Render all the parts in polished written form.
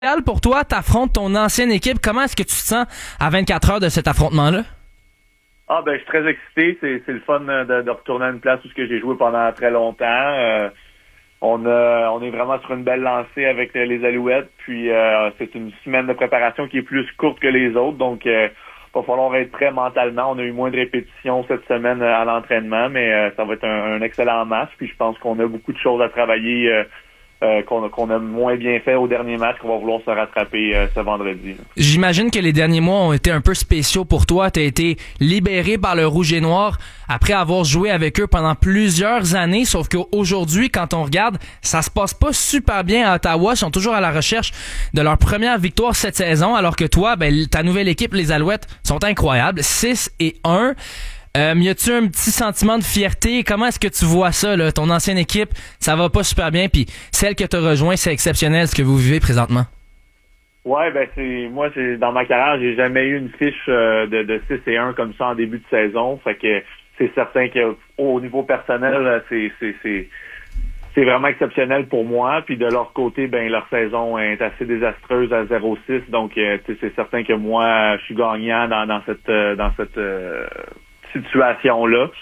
Montréal, pour toi, t'affrontes ton ancienne équipe. Comment est-ce que tu te sens à 24 heures de cet affrontement-là? Ah ben je suis très excité, c'est le fun de retourner à une place où ce que j'ai joué pendant très longtemps. On est vraiment sur une belle lancée avec les Alouettes, puis c'est une semaine de préparation qui est plus courte que les autres, donc va falloir être prêt mentalement. On a eu moins de répétitions cette semaine à l'entraînement, mais ça va être un excellent match, puis je pense qu'on a beaucoup de choses à travailler qu'on a moins bien fait au dernier match, qu'on va vouloir se rattraper ce vendredi. J'imagine que les derniers mois ont été un peu spéciaux pour toi. Tu as été libéré par le Rouge et Noir après avoir joué avec eux pendant plusieurs années, sauf qu'aujourd'hui, quand on regarde, ça se passe pas super bien à Ottawa. Ils sont toujours à la recherche de leur première victoire cette saison, alors que toi, ta nouvelle équipe, les Alouettes, sont incroyables. 6-1. Y a-tu un petit sentiment de fierté? Comment est-ce que tu vois ça, là? Ton ancienne équipe, ça va pas super bien, puis celle que tu as rejoint, c'est exceptionnel ce que vous vivez présentement. Ouais, c'est dans ma carrière, j'ai jamais eu une fiche de 6-1 comme ça en début de saison. Fait que c'est certain que au niveau personnel, c'est vraiment exceptionnel pour moi. Puis de leur côté, leur saison est assez désastreuse à 0-6. Donc c'est certain que moi, je suis gagnant dans cette situation-là.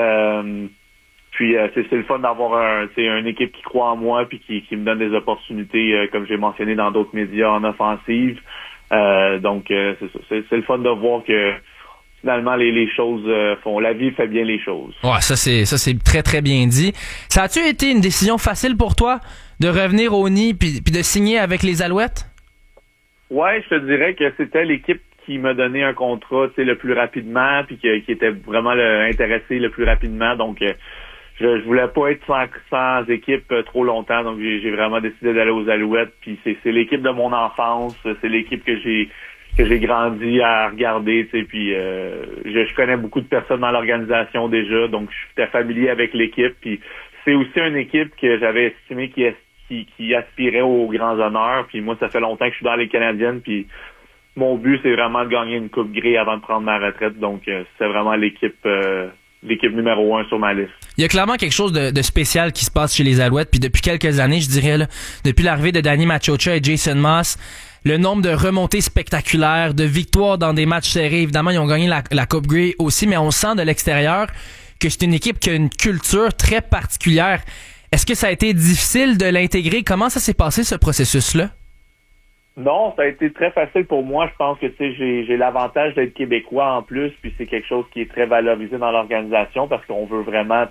C'est le fun d'avoir une équipe qui croit en moi puis qui me donne des opportunités, comme j'ai mentionné dans d'autres médias, en offensive. C'est le fun de voir que finalement les choses la vie fait bien les choses. Ouais, ça c'est très très bien dit. Ça a-tu été une décision facile pour toi de revenir au nid puis de signer avec les Alouettes? Ouais, je te dirais que c'était l'équipe qui m'a donné un contrat le plus rapidement puis qui était vraiment intéressé le plus rapidement. Donc je voulais pas être sans équipe trop longtemps. Donc j'ai vraiment décidé d'aller aux Alouettes. Puis c'est l'équipe de mon enfance, c'est l'équipe que j'ai grandi à regarder. Puis je connais beaucoup de personnes dans l'organisation déjà, donc j'étais familier avec l'équipe. Puis c'est aussi une équipe que j'avais estimé qui aspirait aux grands honneurs. Puis moi, ça fait longtemps que je suis dans les Canadiennes. Puis mon but, c'est vraiment de gagner une Coupe Grey avant de prendre ma retraite. Donc, c'est vraiment l'équipe numéro 1 sur ma liste. Il y a clairement quelque chose de spécial qui se passe chez les Alouettes. Puis depuis quelques années, je dirais, là, depuis l'arrivée de Danny Machocha et Jason Moss, le nombre de remontées spectaculaires, de victoires dans des matchs serrés. Évidemment, ils ont gagné la Coupe Grey aussi, mais on sent de l'extérieur que c'est une équipe qui a une culture très particulière. Est-ce que ça a été difficile de l'intégrer? Comment ça s'est passé, ce processus-là? Non, ça a été très facile pour moi. Je pense que j'ai l'avantage d'être québécois en plus, puis c'est quelque chose qui est très valorisé dans l'organisation parce qu'on veut vraiment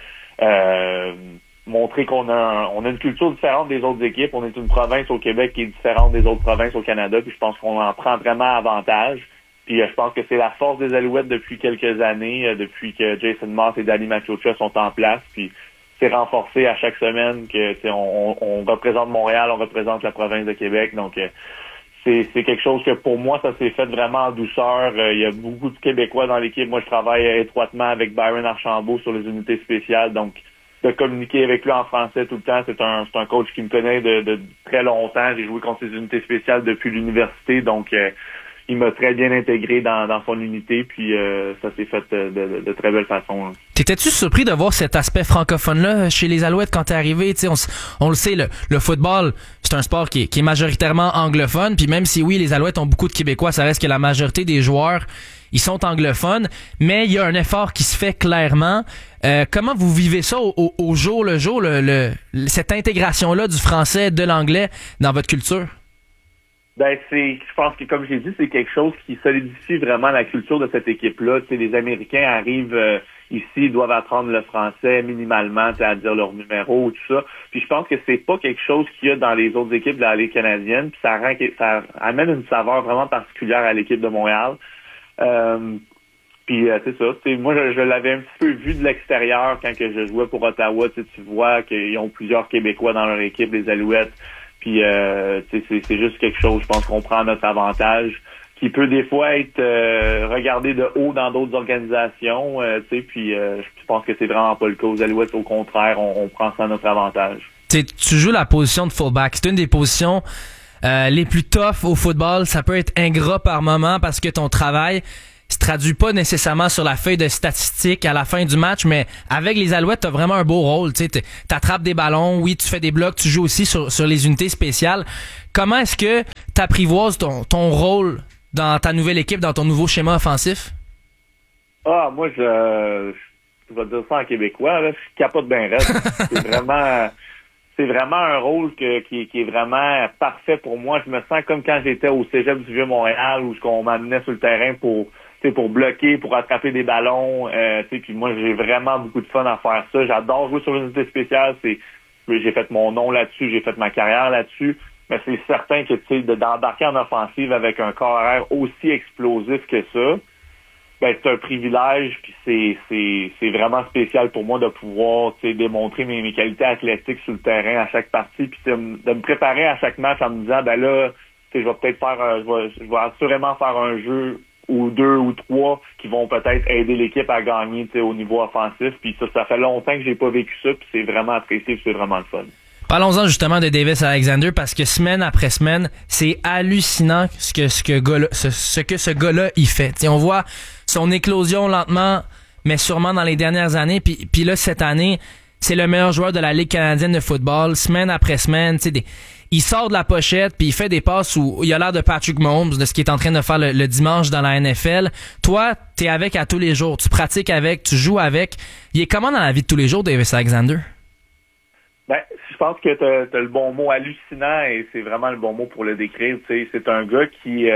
montrer qu'on a une culture différente des autres équipes. On est une province au Québec qui est différente des autres provinces au Canada, puis je pense qu'on en prend vraiment avantage. Puis je pense que c'est la force des Alouettes depuis quelques années, depuis que Jason Moss et Danny Machocha sont en place, puis c'est renforcé à chaque semaine que on représente Montréal, on représente la province de Québec. Donc c'est quelque chose que pour moi, ça s'est fait vraiment en douceur. Il y a beaucoup de Québécois dans l'équipe. Moi, je travaille étroitement avec Byron Archambault sur les unités spéciales. Donc de communiquer avec lui en français tout le temps, c'est un coach qui me connaît de très longtemps. J'ai joué contre ses unités spéciales depuis l'université. Donc il m'a très bien intégré dans son unité, puis ça s'est fait de très belle façon. T'étais-tu surpris de voir cet aspect francophone-là chez les Alouettes quand t'es arrivé? On le sait, le football, c'est un sport qui est majoritairement anglophone, puis même si oui, les Alouettes ont beaucoup de Québécois, ça reste que la majorité des joueurs, ils sont anglophones, mais il y a un effort qui se fait clairement. Comment vous vivez ça au jour le jour, cette intégration-là du français, de l'anglais dans votre culture? Je pense que, comme j'ai dit, c'est quelque chose qui solidifie vraiment la culture de cette équipe-là. Les Américains arrivent ici, ils doivent apprendre le français minimalement, à dire leur numéro, tout ça. Puis je pense que c'est pas quelque chose qu'il y a dans les autres équipes de la Ligue canadienne. Puis ça amène une saveur vraiment particulière à l'équipe de Montréal. C'est ça. Moi, je l'avais un petit peu vu de l'extérieur quand que je jouais pour Ottawa. Tu vois qu'ils ont plusieurs Québécois dans leur équipe, les Alouettes. Puis c'est juste quelque chose, je pense qu'on prend à notre avantage, qui peut des fois être regardé de haut dans d'autres organisations. Je pense que c'est vraiment pas le cas aux Alouettes. Au contraire, on prend ça à notre avantage. Tu joues la position de fullback. C'est une des positions les plus tough au football. Ça peut être ingrat par moment parce que ton travail, se traduit pas nécessairement sur la feuille de statistiques à la fin du match, mais avec les Alouettes, t'as vraiment un beau rôle. Tu t'attrapes des ballons, oui, tu fais des blocs, tu joues aussi sur les unités spéciales. Comment est-ce que t'apprivoises ton rôle dans ta nouvelle équipe, dans ton nouveau schéma offensif? Moi, je vais dire ça en québécois, là, je capote bien raide. C'est vraiment un rôle qui est vraiment parfait pour moi. Je me sens comme quand j'étais au Cégep du Vieux-Montréal où on m'amenait sur le terrain pour bloquer, pour attraper des ballons. Puis moi, j'ai vraiment beaucoup de fun à faire ça. J'adore jouer sur une unité spéciale. J'ai fait mon nom là-dessus, j'ai fait ma carrière là-dessus. Mais c'est certain que d'embarquer en offensive avec un corps arrière aussi explosif que ça, c'est un privilège, puis c'est vraiment spécial pour moi de pouvoir démontrer mes qualités athlétiques sur le terrain à chaque partie, puis de me préparer à chaque match en me disant je vais peut-être je vais assurément faire un jeu ou 2 ou 3 qui vont peut-être aider l'équipe à gagner au niveau offensif, puis ça fait longtemps que j'ai pas vécu ça, puis c'est vraiment apprécié, puis c'est vraiment le fun. Parlons-en justement de Davis Alexander parce que semaine après semaine, c'est hallucinant ce que ce gars-là il fait. T'sais, on voit son éclosion lentement, mais sûrement dans les dernières années. Puis là, cette année, c'est le meilleur joueur de la Ligue canadienne de football, semaine après semaine. Il sort de la pochette puis il fait des passes où il a l'air de Patrick Mahomes, de ce qu'il est en train de faire le dimanche dans la NFL. Toi, t'es avec à tous les jours, tu pratiques avec, tu joues avec. Il est comment dans la vie de tous les jours, Davis Alexander? Je pense que t'as le bon mot hallucinant et c'est vraiment le bon mot pour le décrire. C'est un gars qui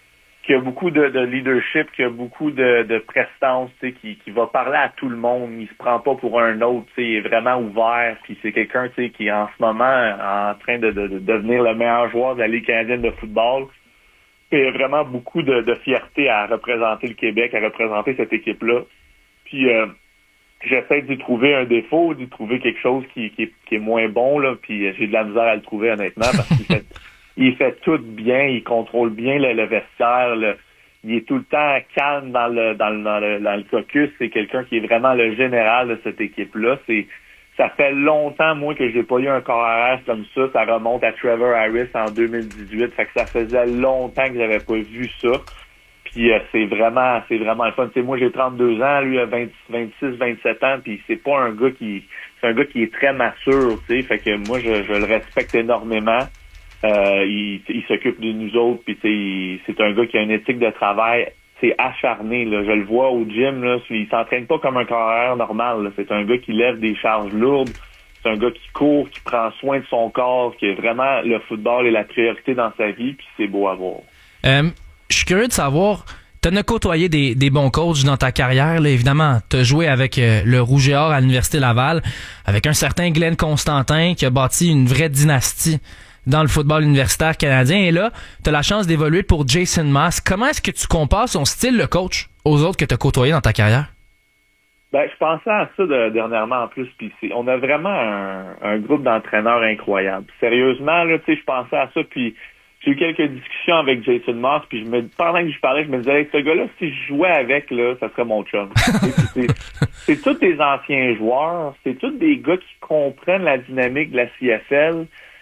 a beaucoup de leadership, qui a beaucoup de prestance, qui va parler à tout le monde. Il se prend pas pour un autre, il est vraiment ouvert. Puis c'est quelqu'un qui est en ce moment en train de devenir le meilleur joueur de la Ligue canadienne de football. Il y a vraiment beaucoup de fierté à représenter le Québec, à représenter cette équipe-là. Puis j'essaie d'y trouver un défaut, d'y trouver quelque chose qui est moins bon, là, puis j'ai de la misère à le trouver honnêtement parce qu'il fait tout bien, il contrôle bien le vestiaire, il est tout le temps calme dans le caucus, c'est quelqu'un qui est vraiment le général de cette équipe-là. Ça fait longtemps, moi, que j'ai pas eu un corps arrière comme ça remonte à Trevor Harris en 2018, fait que ça faisait longtemps que j'avais pas vu ça. Puis c'est vraiment le fun. Moi, j'ai 32 ans, lui a 26, 27 ans, puis c'est un gars qui est très mature, tu sais. Fait que moi, je le respecte énormément. Il s'occupe de nous autres, puis c'est un gars qui a une éthique de travail, c'est acharné, là. Je le vois au gym, là, il s'entraîne pas comme un carrière normal, là. C'est un gars qui lève des charges lourdes. C'est un gars qui court, qui prend soin de son corps, qui est vraiment le football est la priorité dans sa vie, puis c'est beau à voir. Je suis curieux de savoir, t'en as côtoyé des bons coachs dans ta carrière, là, évidemment. T'as joué avec le Rouge et Or à l'Université Laval, avec un certain Glenn Constantin qui a bâti une vraie dynastie dans le football universitaire canadien. Et là, t'as la chance d'évoluer pour Jason Maas. Comment est-ce que tu compares son style de coach aux autres que t'as côtoyés dans ta carrière? Je pensais à ça dernièrement en plus, puis on a vraiment un groupe d'entraîneurs incroyable. Sérieusement, là, je pensais à ça, puis j'ai eu quelques discussions avec Jason Maas, puis pendant que je parlais, je me disais, hey, ce gars-là, si je jouais avec, là, ça serait mon chum. c'est tous des anciens joueurs, c'est tous des gars qui comprennent la dynamique de la CFL.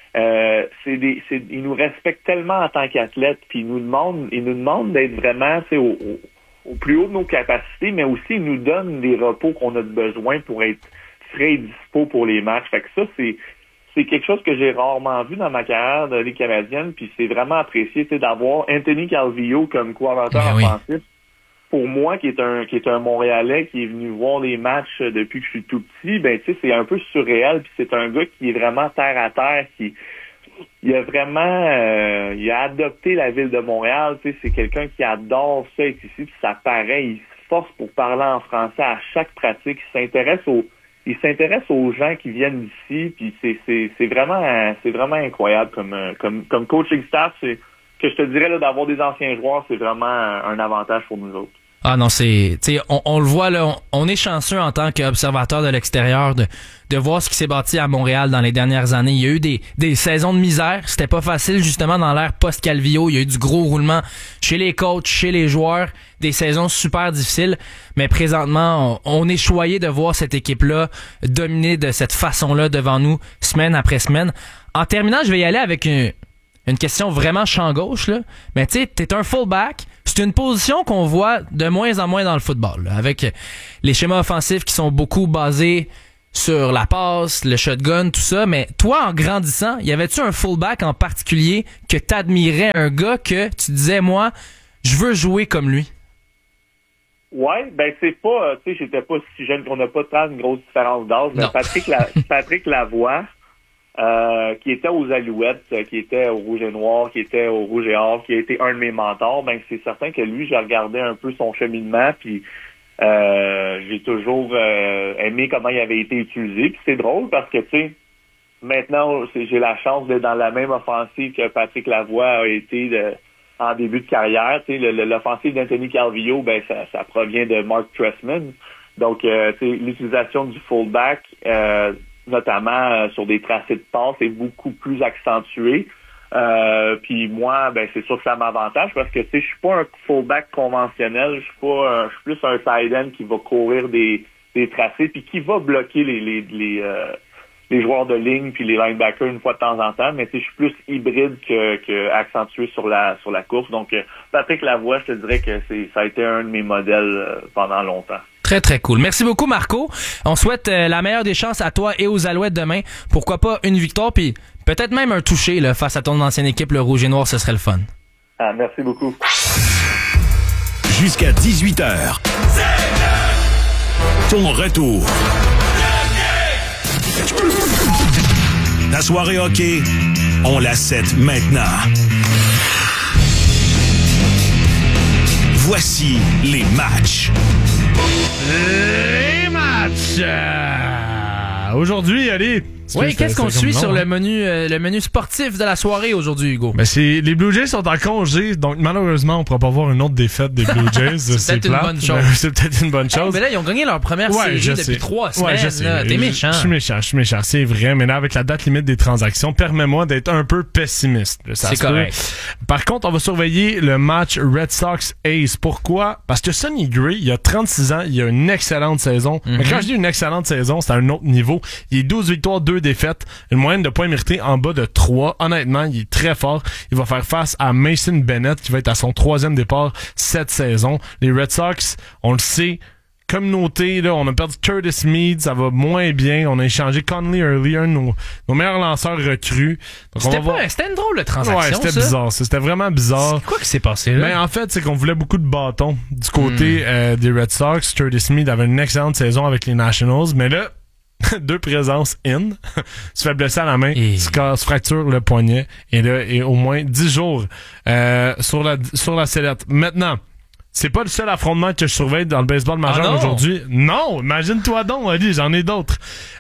Ils nous respectent tellement en tant qu'athlètes, puis ils nous demandent d'être vraiment au plus haut de nos capacités, mais aussi ils nous donnent des repos qu'on a besoin pour être frais et dispo pour les matchs. Fait que ça, c'est quelque chose que j'ai rarement vu dans ma carrière de Ligue canadienne, puis c'est vraiment apprécié d'avoir Anthony Calvillo comme coordinateur offensif. Pour moi, qui est un Montréalais qui est venu voir les matchs depuis que je suis tout petit, c'est un peu surréel, puis c'est un gars qui est vraiment terre à terre, il a vraiment il a adopté la ville de Montréal, c'est quelqu'un qui adore ça être ici, puis ça paraît, il se force pour parler en français à chaque pratique, il s'intéresse aux gens qui viennent d'ici, puis c'est vraiment incroyable comme coaching staff. C'est que je te dirais là, d'avoir des anciens joueurs, c'est vraiment un avantage pour nous autres. Ah non, on le voit là, on est chanceux en tant qu'observateur de l'extérieur de voir ce qui s'est bâti à Montréal dans les dernières années. Il y a eu des saisons de misère, c'était pas facile justement dans l'ère post-Calvillo, il y a eu du gros roulement chez les coachs, chez les joueurs, des saisons super difficiles, mais présentement, on est choyé de voir cette équipe-là dominer de cette façon-là devant nous, semaine après semaine. En terminant, je vais y aller avec une question vraiment champ gauche, là. Mais tu sais, t'es un fullback. C'est une position qu'on voit de moins en moins dans le football, là, avec les schémas offensifs qui sont beaucoup basés sur la passe, le shotgun, tout ça. Mais toi, en grandissant, y avait-tu un fullback en particulier que t'admirais, un gars que tu disais, moi, je veux jouer comme lui? Ouais, ben c'est pas, tu sais, j'étais pas si jeune qu'on n'a pas tant une grosse différence d'âge, mais Patrick Lavoie, qui était aux Alouettes, qui était au Rouge et Noir, qui était au Rouge et Or, qui a été un de mes mentors, ben c'est certain que lui, j'ai regardé un peu son cheminement, puis j'ai toujours aimé comment il avait été utilisé. Puis c'est drôle parce que, tu sais, maintenant, j'ai la chance d'être dans la même offensive que Patrick Lavoie a été en début de carrière. Tu sais, l'offensive d'Anthony Calvillo, ben ça provient de Mark Trestman. Donc, tu sais, l'utilisation du fullback, notamment sur des tracés de passe, est beaucoup plus accentuée. Puis moi, ben c'est sûr que ça m'avantage parce que, tu sais, je suis pas un fullback conventionnel, je suis plus un tight end qui va courir des tracés puis qui va bloquer les joueurs de ligne puis les linebackers une fois de temps en temps, mais tu sais, je suis plus hybride que accentué sur la course. Donc Patrick Lavoie, je te dirais que ça a été un de mes modèles pendant longtemps. Très, très cool. Merci beaucoup, Marco. On souhaite la meilleure des chances à toi et aux Alouettes demain. Pourquoi pas une victoire, puis peut-être même un touché là, face à ton ancienne équipe, le Rouge et Noir, ce serait le fun. Ah, merci beaucoup. Jusqu'à 18h. Ton retour. La soirée hockey, on la set maintenant. Voici les matchs. Les matchs! Aujourd'hui, allez. Oui, qu'est-ce qu'on suit sur le menu sportif de la soirée aujourd'hui, Hugo? Ben les Blue Jays sont en congé, donc malheureusement, on ne pourra pas voir une autre défaite des Blue Jays. C'est peut-être une bonne chose. C'est peut-être une bonne chose. Mais là, ils ont gagné leur première série depuis 3 semaines. Ouais, je sais. Là. T'es méchant. Je suis méchant, c'est vrai. Mais là, avec la date limite des transactions, permets-moi d'être un peu pessimiste. C'est correct. Par contre, on va surveiller le match Red Sox-A's. Pourquoi? Parce que Sonny Gray, il a 36 ans, il a une excellente saison. Mais quand je dis une excellente saison, c'est à un autre niveau. Il est 12 victoires, 2 défaites. Une moyenne de points mérités en bas de 3. Honnêtement, il est très fort. Il va faire face à Mason Bennett, qui va être à son 3e départ cette saison. Les Red Sox, on le sait, communauté, là, on a perdu Curtis Meade, ça va moins bien. On a échangé Conley Earlier, nos meilleurs lanceurs recrues. Donc c'était une drôle de transaction, ouais, c'était bizarre. C'était vraiment bizarre. C'est quoi qui s'est passé, là? Ben, en fait, c'est qu'on voulait beaucoup de bâtons du côté des Red Sox. Curtis Meade avait une excellente saison avec les Nationals, mais là, 2 présences se fait blesser à la main, se fracture le poignet et là et au moins 10 jours sur la sellette. Maintenant, c'est pas le seul affrontement que je surveille dans le baseball majeur aujourd'hui. Non, imagine-toi donc, Ali, j'en ai d'autres.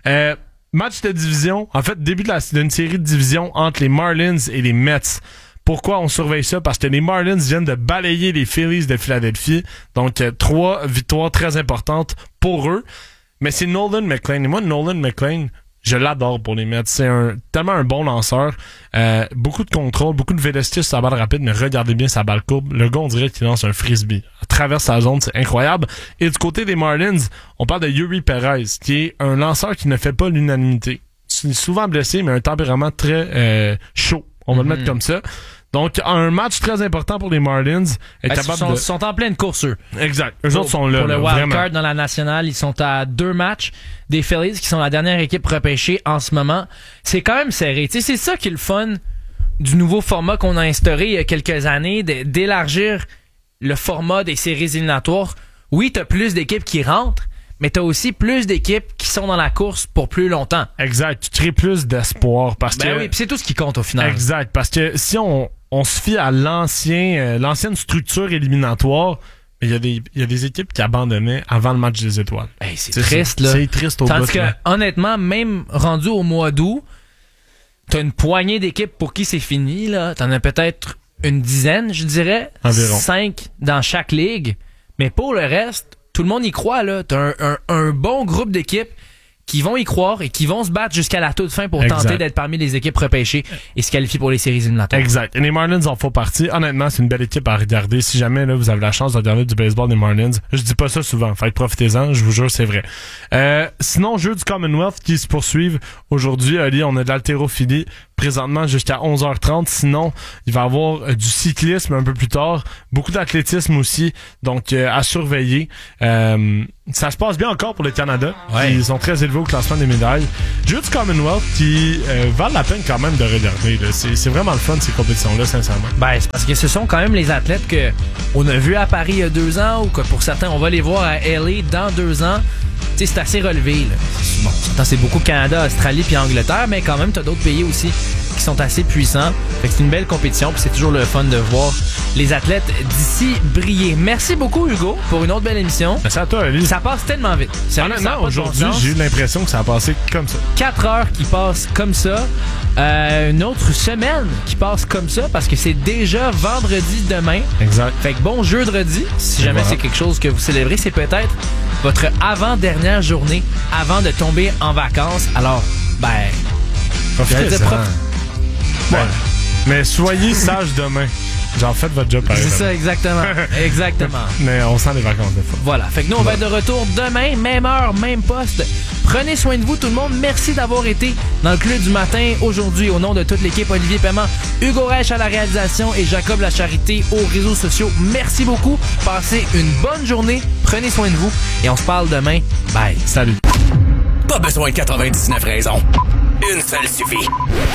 Match de division, en fait début d'une série de division entre les Marlins et les Mets. Pourquoi on surveille ça? Parce que les Marlins viennent de balayer les Phillies de Philadelphie. Donc 3 victoires très importantes pour eux. Mais c'est Nolan McLean. Et moi, Nolan McLean, je l'adore pour les Mets. C'est tellement un bon lanceur. Beaucoup de contrôle, beaucoup de vélocité sur sa balle rapide, mais regardez bien sa balle courbe. Le gars, on dirait qu'il lance un frisbee. À travers sa zone, c'est incroyable. Et du côté des Marlins, on parle de Yuri Perez, qui est un lanceur qui ne fait pas l'unanimité. Il est souvent blessé, mais un tempérament très chaud. On va le mettre comme ça. Donc, un match très important pour les Marlins. Ils sont en pleine course, eux. Exact. Eux autres sont là. Pour le wildcard dans la nationale, ils sont à 2 matchs des Phillies, qui sont la dernière équipe repêchée en ce moment. C'est quand même serré. Tu sais, c'est ça qui est le fun du nouveau format qu'on a instauré il y a quelques années, d'élargir le format des séries éliminatoires. Oui, t'as plus d'équipes qui rentrent, mais t'as aussi plus d'équipes qui sont dans la course pour plus longtemps. Exact. Tu crées plus d'espoir parce que... oui, pis c'est tout ce qui compte au final. Exact. Parce que si on se fie à l'ancienne structure éliminatoire, il y a des équipes qui abandonnaient avant le match des étoiles. Hey, c'est triste, là. C'est triste au bout. Tandis que, honnêtement, même rendu au mois d'août, t'as une poignée d'équipes pour qui c'est fini, là. T'en as peut-être une dizaine, je dirais. Environ. 5 dans chaque ligue. Mais pour le reste, tout le monde y croit, là. T'as un bon groupe d'équipes qui vont y croire et qui vont se battre jusqu'à la toute fin pour tenter d'être parmi les équipes repêchées et se qualifier pour les séries éliminatoires. Exact. Et les Marlins en font partie. Honnêtement, c'est une belle équipe à regarder. Si jamais là, vous avez la chance de regarder du baseball des Marlins, je dis pas ça souvent. Fait que profitez-en, je vous jure, c'est vrai. Sinon, jeu du Commonwealth qui se poursuivent aujourd'hui. Ali, on a de l'haltérophilie. présentement jusqu'à 11h30. Sinon, il va y avoir du cyclisme un peu plus tard, beaucoup d'athlétisme aussi, donc à surveiller. Ça se passe bien encore pour le Canada. Ouais. Ils sont très élevés au classement des médailles. Jeux du Commonwealth qui valent la peine quand même de regarder. Là. C'est vraiment le fun, ces compétitions-là, sincèrement. Ben, c'est parce que ce sont quand même les athlètes que on a vus à Paris il y a 2 ans ou que pour certains, on va les voir à LA dans 2 ans. Tu sais, c'est assez relevé. Là. Bon, c'est beaucoup Canada, Australie puis Angleterre, mais quand même, t'as d'autres pays aussi qui sont assez puissants. Fait que c'est une belle compétition puis c'est toujours le fun de voir les athlètes d'ici briller. Merci beaucoup, Hugo, pour une autre belle émission. Merci à toi, Ali. Ça passe tellement vite. Honnêtement, aujourd'hui, j'ai eu l'impression que ça a passé comme ça. 4 heures qui passent comme ça. Une autre semaine qui passe comme ça parce que c'est déjà vendredi demain. Exact. Fait que bon jeudi, si jamais c'est quelque chose que vous célébrez, c'est peut-être votre avant-dernière journée avant de tomber en vacances. Alors, profitez-en. Ouais. Mais soyez sages demain. Genre, faites votre job pareil. C'est ça, exactement. Exactement. Mais on sent les vacances des fois. Voilà. Fait que nous, on va être de retour demain, même heure, même poste. Prenez soin de vous, tout le monde. Merci d'avoir été dans le club du matin aujourd'hui. Au nom de toute l'équipe, Olivier Paiement, Hugo Reich à la réalisation et Jacob Lacharité aux réseaux sociaux. Merci beaucoup. Passez une bonne journée. Prenez soin de vous. Et on se parle demain. Bye. Salut. Pas besoin de 99 raisons. Une seule suffit.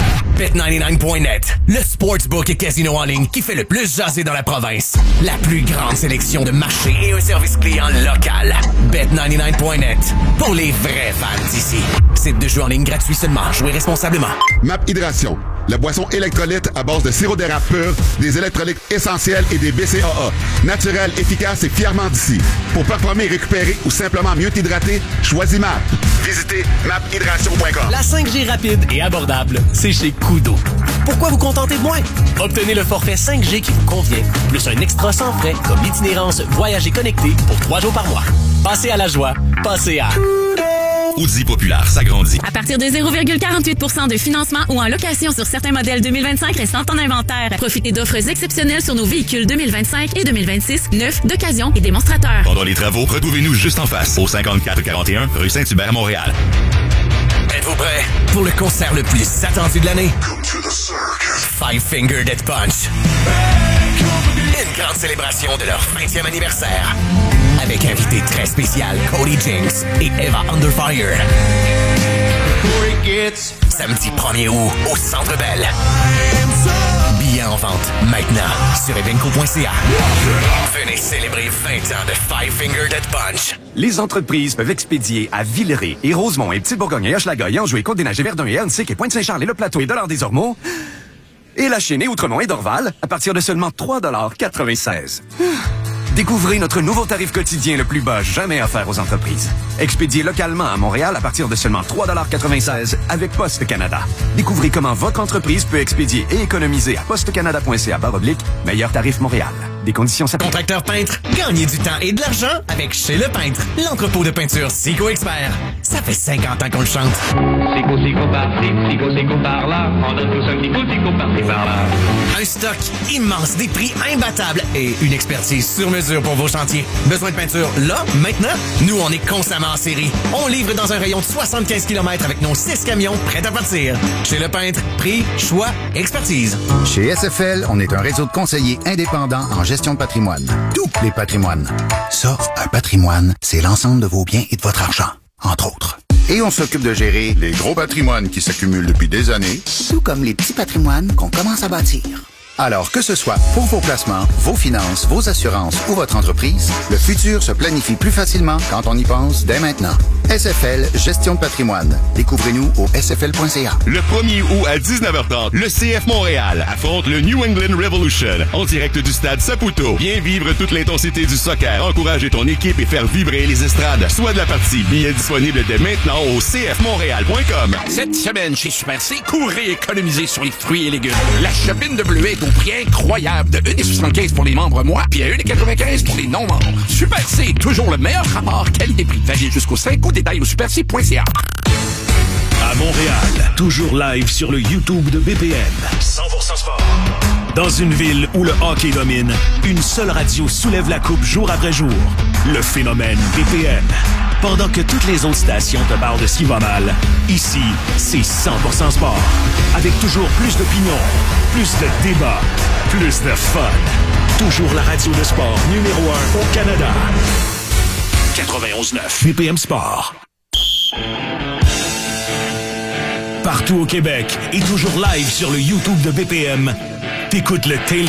Bet99.net, le sportsbook et casino en ligne qui fait le plus jaser dans la province. La plus grande sélection de marchés et un service client local. Bet99.net, pour les vrais fans d'ici. Site de jeu en ligne gratuit seulement. Jouez responsablement. MAP Hydration, la boisson électrolyte à base de sirop d'érable pur, des électrolytes essentiels et des BCAA. Naturel, efficace et fièrement d'ici. Pour performer, récupérer ou simplement mieux t'hydrater, choisis MAP. Visitez maphydration.com. La 5G rapide et abordable, c'est chez Kudo. Pourquoi vous contenter de moins? Obtenez le forfait 5G qui vous convient, plus un extra sans frais comme l'itinérance Voyager connecté pour 3 jours par mois. Passez à la joie, passez à... Audi Populaire s'agrandit. À partir de 0,48% de financement ou en location sur certains modèles 2025 restant en inventaire. Profitez d'offres exceptionnelles sur nos véhicules 2025 et 2026, neufs, d'occasion et démonstrateurs. Pendant les travaux, retrouvez-nous juste en face, au 5441 rue Saint-Hubert, Montréal. Êtes-vous prêts pour le concert le plus attendu de l'année? Five Finger Death Punch. Une grande célébration de leur 20e anniversaire. Avec invité très spécial Cody Jinks et Eva Underfire. Samedi 1er août au Centre Bell. Billets en vente maintenant sur evenco.ca. Venez célébrer 20 ans de Five Finger Death Punch. Les entreprises peuvent expédier à Villeray et Rosemont et Petite-Bourgogne et Hochelaga et Anjou et Côte-des-Neiges et Verdun et Annecy et Pointe-Saint-Charles et Le Plateau et Dollard-des-Ormeaux. Et la Chênaie, Outremont et Dorval à partir de seulement 3,96 $. Découvrez notre nouveau tarif quotidien le plus bas jamais offert aux entreprises. Expédié localement à Montréal à partir de seulement 3,96 $ avec Poste Canada. Découvrez comment votre entreprise peut expédier et économiser à postecanada.ca/meilleur tarif Montréal. Des conditions s'appliquent. Contracteur peintre, gagnez du temps et de l'argent avec Chez Le Peintre, l'entrepôt de peinture Sico Expert. Ça fait 50 ans qu'on le chante. Sico par-ci, Sico par-là. On donne tous un petit coup, Sico par-ci, par-là. Un stock immense, des prix imbattables et une expertise sur mesure pour vos chantiers. Besoin de peinture là, maintenant? Nous, on est constamment en série. On livre dans un rayon de 75 km avec nos 6 camions prêts à partir. Chez Le Peintre, prix, choix, expertise. Chez SFL, on est un réseau de conseillers indépendants en gestion de patrimoine. Tous les patrimoines. Ça, un patrimoine, c'est l'ensemble de vos biens et de votre argent, entre autres. Et on s'occupe de gérer les gros patrimoines qui s'accumulent depuis des années, tout comme les petits patrimoines qu'on commence à bâtir. Alors que ce soit pour vos placements, vos finances, vos assurances ou votre entreprise, le futur se planifie plus facilement quand on y pense dès maintenant. SFL Gestion de patrimoine. Découvrez-nous au sfl.ca. Le 1er août à 19h30, le CF Montréal affronte le New England Revolution en direct du stade Saputo. Viens vivre toute l'intensité du soccer, encourager ton équipe et faire vibrer les estrades. Soit de la partie. Billets disponibles dès maintenant au cfmontréal.com. Cette semaine chez Super C, courez et économisez sur les fruits et légumes. La chopine de bleuet est au prix incroyable de 1,75 pour les membres mois puis à 1,95 pour les non-membres. Super C, toujours le meilleur rapport qualité-prix. Valide jusqu'au 5 août. Détails au superc.ca. À Montréal, toujours live sur le YouTube de BPM. 100% sport. Dans une ville où le hockey domine, une seule radio soulève la coupe jour après jour. Le phénomène BPM. Pendant que toutes les autres stations te parlent de ce qui va mal, ici, c'est 100% sport. Avec toujours plus d'opinion, plus de débats, plus de fun. Toujours la radio de sport numéro 1 au Canada. 91.9 BPM Sport. Partout au Québec et toujours live sur le YouTube de BPM, t'écoutes le Tailgate